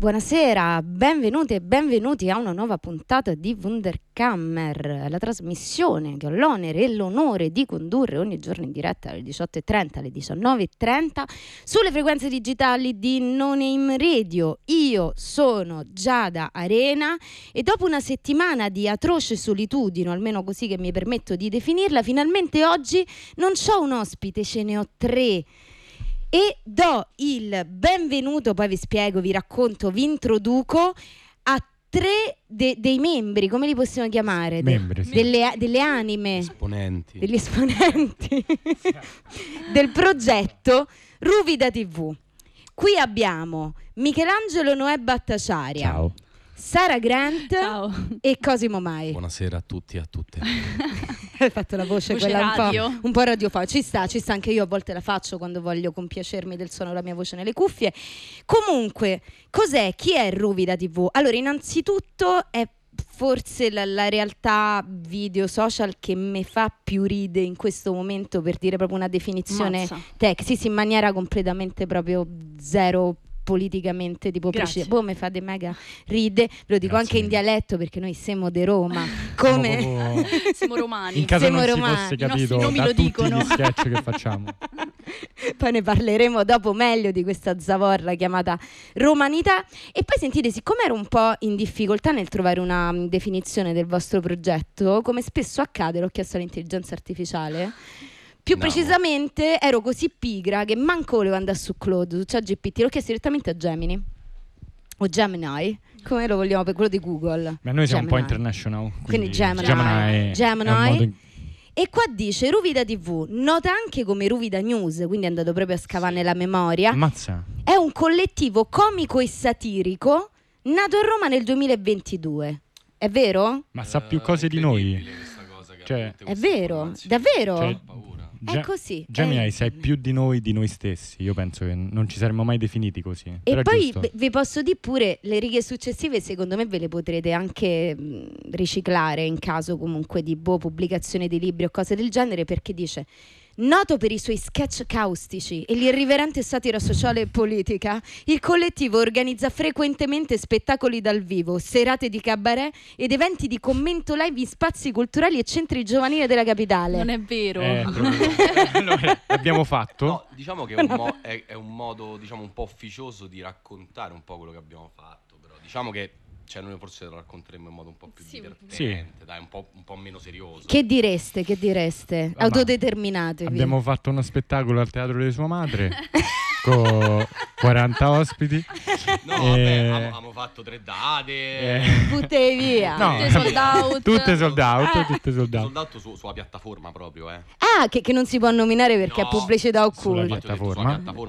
Buonasera, benvenuti e benvenuti a una nuova puntata di Wunderkammer, la trasmissione che ho l'onere e l'onore di condurre ogni giorno in diretta alle 18:30, alle 19:30 sulle frequenze digitali di No Name Radio. Io sono Giada Arena e dopo una settimana di atroce solitudine, o almeno così che mi permetto di definirla, finalmente oggi non c'ho un ospite, ce ne ho tre. E do il benvenuto, poi vi spiego, vi racconto, vi introduco a tre dei membri, come li possiamo chiamare? Membri, sì. Delle anime, degli esponenti del progetto Ruvida TV. Qui abbiamo Michelangelo Noè Battaciaria. Ciao. Sara Grant. Ciao. E Cosimo Mai. Buonasera a tutti e a tutte. Hai fatto la voce quella radio. un po' radiofonica. Ci sta, anche io a volte la faccio quando voglio compiacermi del suono della mia voce nelle cuffie. Comunque, cos'è? Chi è Ruvida TV? Allora, innanzitutto è forse la realtà video social che mi fa più ride in questo momento, per dire proprio una definizione sì, in maniera completamente proprio zero politicamente tipo precisa. Mi fa de mega ride, ve lo dico. Grazie. Anche in dialetto, perché noi siamo di Roma, come siamo romani. In caso siamo non romani. si fosse capito nomi da lo tutti dicono. gli sketch che facciamo. Poi ne parleremo dopo meglio di questa zavorra chiamata romanità. E poi sentite, siccome ero un po' in difficoltà nel trovare una definizione del vostro progetto, come spesso accade, l'ho chiesto all'intelligenza artificiale. Più precisamente ero così pigra che manco volevo andare su Claude, su ChatGPT, l'ho chiesto direttamente a Gemini o Gemini, come lo vogliamo, per quello di Google. Ma noi siamo Gemini. un po' international, quindi Gemini. È un modo E qua dice Ruvida TV, nota anche come Ruvida News, quindi è andato proprio a scavare nella memoria. Ammazza. È un collettivo comico e satirico nato a Roma nel 2022. È vero? Ma sa più cose di noi. Cioè, è vero? Davvero? Cioè, è così. Gemini sai più di noi stessi. Io penso che non ci saremmo mai definiti così. E però poi vi posso dire pure, le righe successive secondo me ve le potrete anche riciclare in caso comunque di pubblicazione di libri o cose del genere, perché dice: noto per i suoi sketch caustici e l'irriverente satira sociale e politica, il collettivo organizza frequentemente spettacoli dal vivo, serate di cabaret ed eventi di commento live in spazi culturali e centri giovanili della capitale. Non è vero. L'abbiamo fatto. No, diciamo che è un modo, diciamo, un po' ufficioso di raccontare un po' quello che abbiamo fatto, però diciamo che noi forse lo racconteremo in modo un po' più divertente, dai, un po' meno serioso. Che direste? Autodeterminatevi. Abbiamo fatto uno spettacolo al teatro di sua madre con 40 ospiti. No, vabbè, abbiamo fatto 3 date. Buttei via. No, tutte sold out. Tutte sold out. Sold out sulla piattaforma proprio, Ah, che non si può nominare perché è pubblicità occulta. Sulla piattaforma